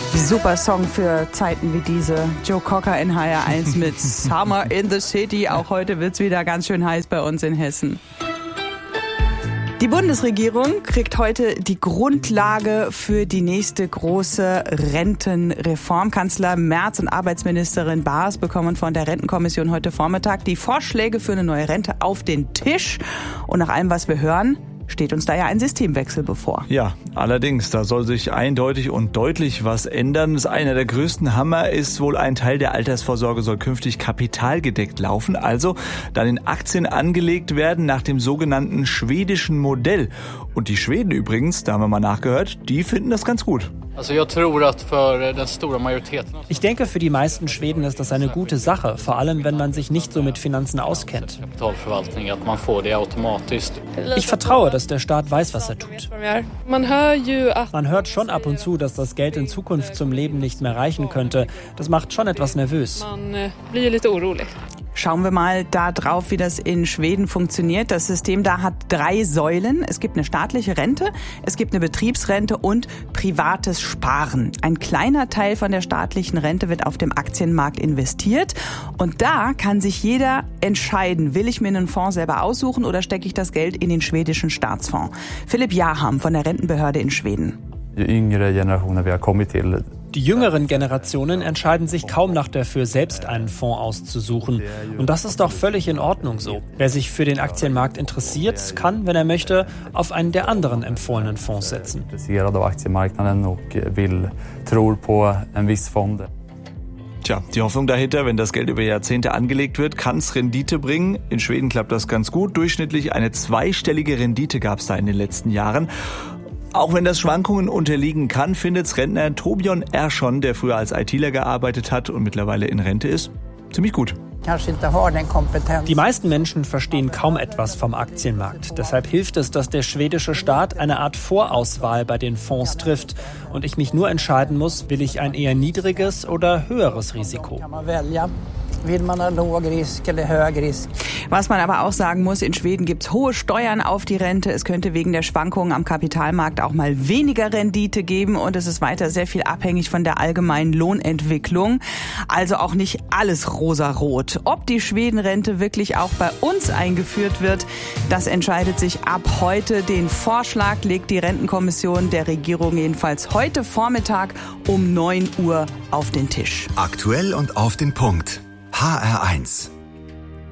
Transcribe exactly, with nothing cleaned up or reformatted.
Super Song für Zeiten wie diese. Joe Cocker in H R eins mit Summer in the City. Auch heute wird's wieder ganz schön heiß bei uns in Hessen. Die Bundesregierung kriegt heute die Grundlage für die nächste große Rentenreform. Kanzler Merz und Arbeitsministerin Baas bekommen von der Rentenkommission heute Vormittag die Vorschläge für eine neue Rente auf den Tisch. Und nach allem, was wir hören, steht uns da ja ein Systemwechsel bevor. Ja, allerdings, da soll sich eindeutig und deutlich was ändern. Das einer der größten Hammer ist wohl, ein Teil der Altersvorsorge soll künftig kapitalgedeckt laufen, also dann in Aktien angelegt werden nach dem sogenannten schwedischen Modell. Und die Schweden übrigens, da haben wir mal nachgehört, die finden das ganz gut. Ich denke, für die meisten Schweden ist das eine gute Sache, vor allem wenn man sich nicht so mit Finanzen auskennt. Ich vertraue, dass der Staat weiß, was er tut. Man hört schon ab und zu, dass das Geld in Zukunft zum Leben nicht mehr reichen könnte. Das macht schon etwas nervös. Schauen wir mal da drauf, wie das in Schweden funktioniert. Das System da hat drei Säulen. Es gibt eine staatliche Rente, es gibt eine Betriebsrente und privates Sparen. Ein kleiner Teil von der staatlichen Rente wird auf dem Aktienmarkt investiert. Und da kann sich jeder entscheiden, will ich mir einen Fonds selber aussuchen oder stecke ich das Geld in den schwedischen Staatsfonds. Philipp Jaham von der Rentenbehörde in Schweden. Die jüngeren Generationen entscheiden sich kaum noch dafür, selbst einen Fonds auszusuchen. Und das ist auch völlig in Ordnung so. Wer sich für den Aktienmarkt interessiert, kann, wenn er möchte, auf einen der anderen empfohlenen Fonds setzen. Tja, die Hoffnung dahinter, wenn das Geld über Jahrzehnte angelegt wird, kann es Rendite bringen. In Schweden klappt das ganz gut. Durchschnittlich eine zweistellige Rendite gab es da in den letzten Jahren. Auch wenn das Schwankungen unterliegen kann, findet's Rentner Torbjörn Ersson, der früher als ITler gearbeitet hat und mittlerweile in Rente ist, ziemlich gut. Die meisten Menschen verstehen kaum etwas vom Aktienmarkt. Deshalb hilft es, dass der schwedische Staat eine Art Vorauswahl bei den Fonds trifft und ich mich nur entscheiden muss, will ich ein eher niedriges oder höheres Risiko. Was man aber auch sagen muss, in Schweden gibt's hohe Steuern auf die Rente. Es könnte wegen der Schwankungen am Kapitalmarkt auch mal weniger Rendite geben und es ist weiter sehr viel abhängig von der allgemeinen Lohnentwicklung. Also auch nicht alles rosarot. Ob die Schwedenrente wirklich auch bei uns eingeführt wird, das entscheidet sich ab heute. Den Vorschlag legt die Rentenkommission der Regierung jedenfalls heute Vormittag um neun Uhr auf den Tisch. Aktuell und auf den Punkt. H R eins.